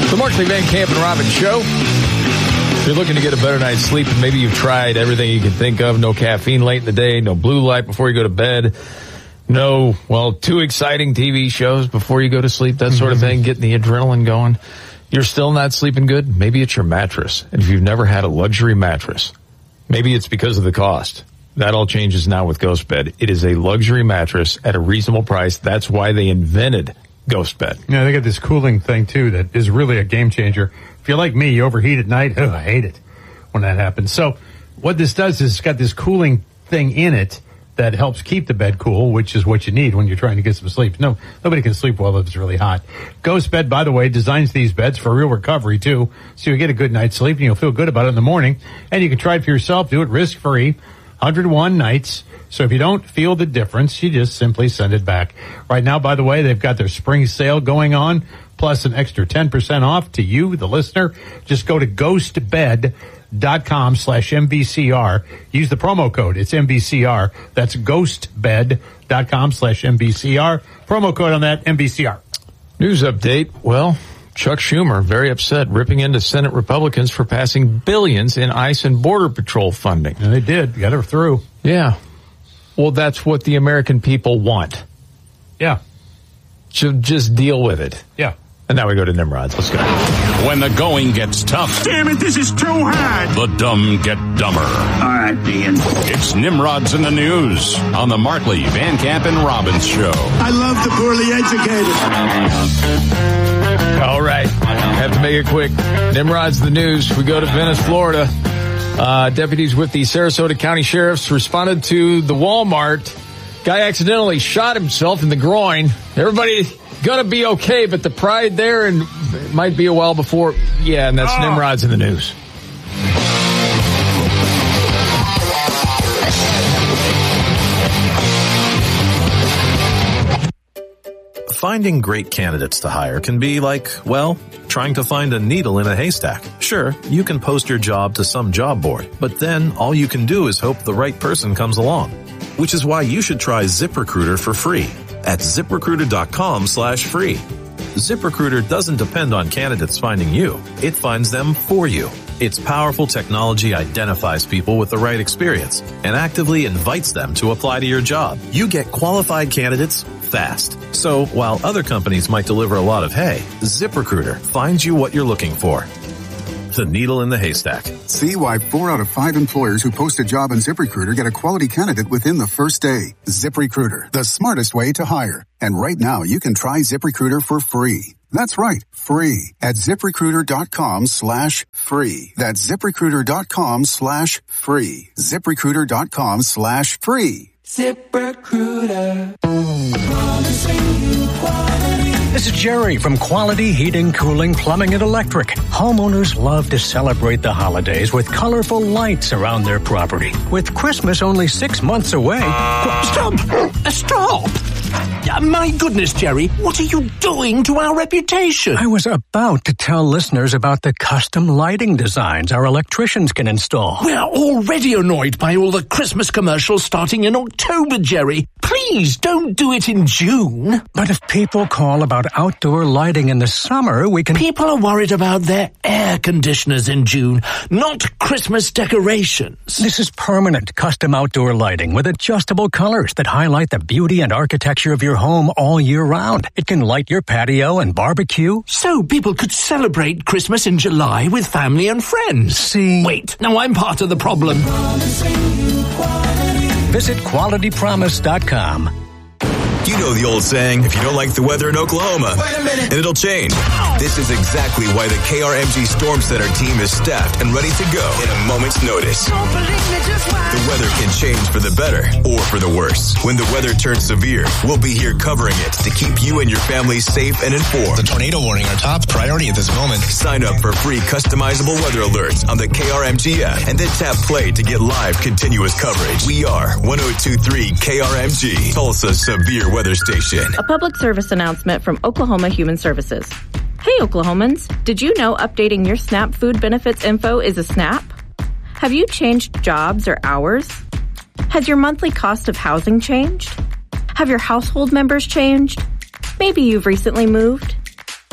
The Markley, Van Camp, and Robbins Show. If you're looking to get a better night's sleep, and maybe you've tried everything you can think of, no caffeine late in the day, no blue light before you go to bed, no, too exciting TV shows before you go to sleep, that sort of thing, getting the adrenaline going. You're still not sleeping good? Maybe it's your mattress. And if you've never had a luxury mattress, maybe it's because of the cost. That all changes now with Ghost Bed. It is a luxury mattress at a reasonable price. That's why they invented Ghost Bed. Yeah, they got this cooling thing, too, that is really a game changer. If you're like me, you overheat at night. Oh, I hate it when that happens. So what this does is it's got this cooling thing in it that helps keep the bed cool, which is what you need when you're trying to get some sleep. Nobody can sleep well if it's really hot. Ghost Bed, by the way, designs these beds for real recovery, too. So you get a good night's sleep and you'll feel good about it in the morning. And you can try it for yourself. Do it risk-free. 101 nights. So if you don't feel the difference, you just simply send it back. Right now, by the way, they've got their spring sale going on, plus an extra 10% off to you, the listener. Just go to ghostbed.com/MBCR. Use the promo code. It's MBCR. That's ghostbed.com/MBCR. Promo code on that, MBCR. News update. Chuck Schumer, very upset, ripping into Senate Republicans for passing billions in ICE and Border Patrol funding. And they did. Got her through. Yeah. Well, that's what the American people want. Yeah. Just deal with it. Yeah. And now we go to Nimrods. Let's go. When the going gets tough. Damn it, this is too hard. The dumb get dumber. All right, Ian. It's Nimrods in the News on the Markley, Van Camp, and Robbins Show. I love the poorly educated. All right. Have to make it quick. Nimrod's the News. We go to Venice, Florida. Deputies with the Sarasota County Sheriffs responded to the Walmart. Guy accidentally shot himself in the groin. Everybody gonna be okay, but the pride there, and it might be a while before. Yeah, and that's Nimrod's in the News. Finding great candidates to hire can be like, trying to find a needle in a haystack. Sure, you can post your job to some job board, but then all you can do is hope the right person comes along. Which is why you should try ZipRecruiter for free at ZipRecruiter.com/free. ZipRecruiter doesn't depend on candidates finding you. It finds them for you. Its powerful technology identifies people with the right experience and actively invites them to apply to your job. You get qualified candidates fast. So while other companies might deliver a lot of hay, ZipRecruiter finds you what you're looking for. The needle in the haystack. See why 4 out of 5 employers who post a job on ZipRecruiter get a quality candidate within the first day. ZipRecruiter, the smartest way to hire. And right now you can try ZipRecruiter for free. That's right, free at ZipRecruiter.com/free. That's ZipRecruiter.com/free. ZipRecruiter.com/free. ZipRecruiter. This is Jerry from Quality Heating, Cooling, Plumbing, and Electric. Homeowners love to celebrate the holidays with colorful lights around their property. With Christmas only 6 months away... Stop! Stop! My goodness, Jerry, what are you doing to our reputation? I was about to tell listeners about the custom lighting designs our electricians can install. We're already annoyed by all the Christmas commercials starting in October, Jerry. Please don't do it in June. But if people call about outdoor lighting in the summer, we can... People are worried about their air conditioners in June, not Christmas decorations. This is permanent custom outdoor lighting with adjustable colors that highlight the beauty and architecture of your home all year round. It can light your patio and barbecue. So people could celebrate Christmas in July with family and friends. See? Wait, now I'm part of the problem. Visit QualityPromise.com. You know the old saying, if you don't like the weather in Oklahoma, then it'll change. This is exactly why the KRMG Storm Center team is staffed and ready to go in a moment's notice. The weather can change for the better or for the worse. When the weather turns severe, we'll be here covering it to keep you and your family safe and informed. The tornado warning, our top priority at this moment. Sign up for free customizable weather alerts on the KRMG app and then tap play to get live continuous coverage. We are 102.3 KRMG, Tulsa's severe weather station. A public service announcement from Oklahoma Human Services. Hey Oklahomans, did you know updating your SNAP food benefits info is a snap? Have you changed jobs or hours? Has your monthly cost of housing changed? Have your household members changed? Maybe you've recently moved.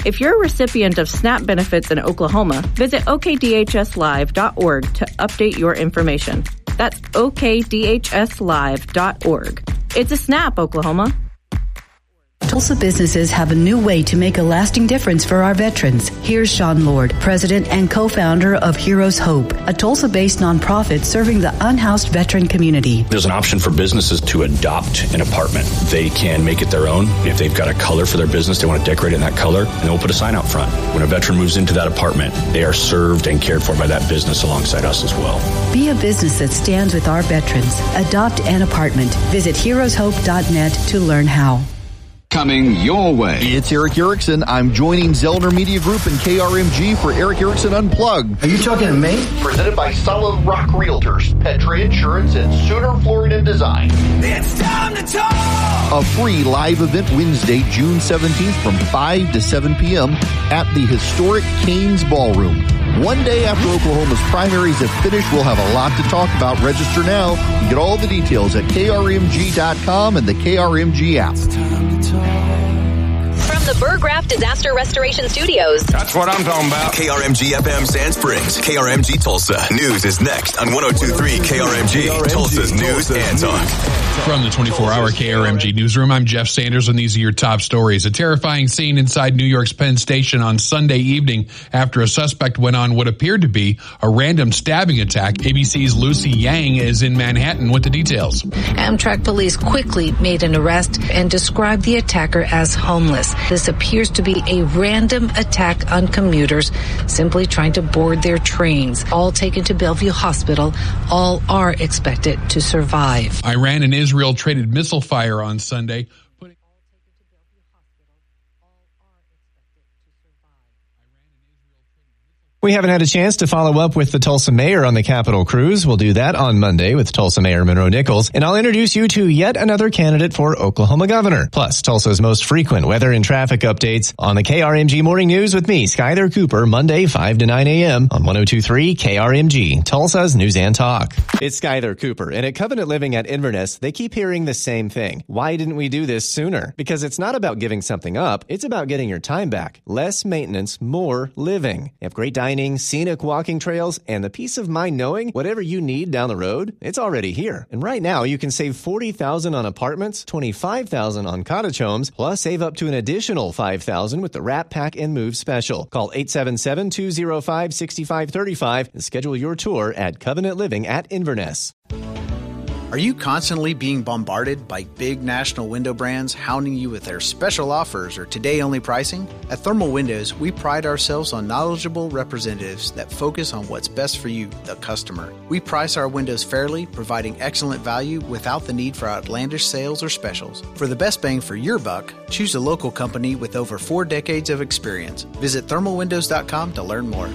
If you're a recipient of SNAP benefits in Oklahoma, visit okdhslive.org to update your information. That's okdhslive.org. It's a SNAP, Oklahoma. Tulsa businesses have a new way to make a lasting difference for our veterans. Here's Sean Lord, president and co-founder of Heroes Hope, a Tulsa-based nonprofit serving the unhoused veteran community. There's an option for businesses to adopt an apartment. They can make it their own. If they've got a color for their business, they want to decorate it in that color, and they'll put a sign out front. When a veteran moves into that apartment, they are served and cared for by that business alongside us as well. Be a business that stands with our veterans. Adopt an apartment. Visit heroeshope.net to learn how. Coming your way. It's Eric Erickson. I'm joining Zellner Media Group and KRMG for Eric Erickson Unplugged. Are you talking to me? Presented by Solid Rock Realtors, Petra Insurance, and Sooner Florida Design. It's time to talk! A free live event Wednesday, June 17th from 5 to 7 p.m. at the historic Cain's Ballroom. One day after Oklahoma's primaries have finished, we'll have a lot to talk about. Register now. You get all the details at krmg.com and the KRMG app. From the Burgraff Disaster Restoration Studios. That's what I'm talking about. KRMG FM Sand Springs, KRMG Tulsa. News is next on 102.3 KRMG, Tulsa's News and Talk. From the 24-hour KRMG newsroom, I'm Jeff Sanders, and these are your top stories. A terrifying scene inside New York's Penn Station on Sunday evening after a suspect went on what appeared to be a random stabbing attack. ABC's Lucy Yang is in Manhattan with the details. Amtrak police quickly made an arrest and described the attacker as homeless. This appears to be a random attack on commuters simply trying to board their trains. All taken to Bellevue Hospital. All are expected to survive. Iran and Israel traded missile fire on Sunday. We haven't had a chance to follow up with the Tulsa mayor on the Capitol Cruise. We'll do that on Monday with Tulsa Mayor Monroe Nichols, and I'll introduce you to yet another candidate for Oklahoma governor. Plus, Tulsa's most frequent weather and traffic updates on the KRMG Morning News with me, Skyler Cooper, Monday 5 to 9 a.m. on 102.3 KRMG, Tulsa's News and Talk. It's Skyler Cooper, and at Covenant Living at Inverness, they keep hearing the same thing. Why didn't we do this sooner? Because it's not about giving something up, it's about getting your time back. Less maintenance, more living. They have great dining, scenic walking trails, and the peace of mind knowing whatever you need down the road, it's already here. And right now, you can save $40,000 on apartments, $25,000 on cottage homes, plus save up to an additional $5,000 with the Wrap, Pack, and Move special. Call 877-205-6535 and schedule your tour at Covenant Living at Inverness. Are you constantly being bombarded by big national window brands hounding you with their special offers or today-only pricing? At Thermal Windows, we pride ourselves on knowledgeable representatives that focus on what's best for you, the customer. We price our windows fairly, providing excellent value without the need for outlandish sales or specials. For the best bang for your buck, choose a local company with over 4 decades of experience. Visit thermalwindows.com to learn more.